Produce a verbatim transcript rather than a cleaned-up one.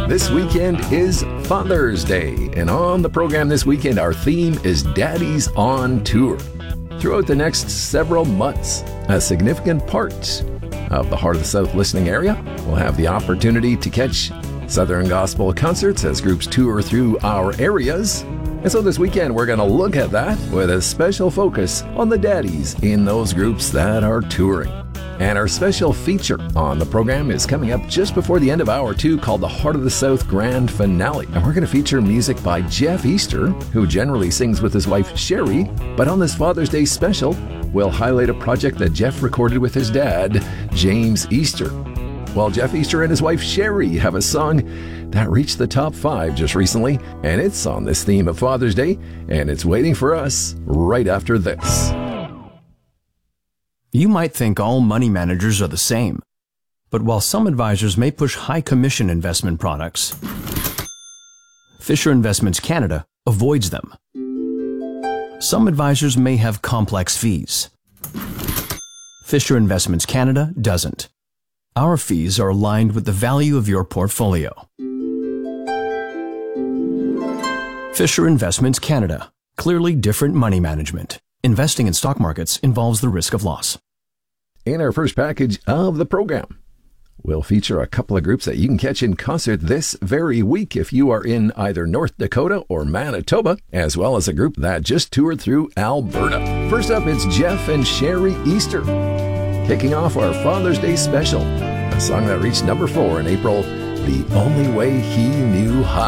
This weekend is Father's Day, and on the program this weekend, our theme is Daddies on Tour. Throughout the next several months, a significant part of the Heart of the South listening area will have the opportunity to catch Southern Gospel concerts as groups tour through our areas. And so this weekend, we're going to look at that with a special focus on the daddies in those groups that are touring. And our special feature on the program is coming up just before the end of hour two, called the Heart of the South Grand Finale. And we're going to feature music by Jeff Easter, who generally sings with his wife Sherry. But on this Father's Day special, we'll highlight a project that Jeff recorded with his dad, James Easter. Well, Jeff Easter and his wife Sherry have a song that reached the top five just recently, and it's on this theme of Father's Day, and it's waiting for us right after this. You might think all money managers are the same, but while some advisors may push high commission investment products, Fisher Investments Canada avoids them. Some advisors may have complex fees. Fisher Investments Canada doesn't. Our fees are aligned with the value of your portfolio. Fisher Investments Canada. Clearly different money management. Investing in stock markets involves the risk of loss. In our first package of the program, we'll feature a couple of groups that you can catch in concert this very week if you are in either North Dakota or Manitoba, as well as a group that just toured through Alberta. First up, it's Jeff and Sherry Easter, kicking off our Father's Day special, a song that reached number four in April, The Only Way He Knew How.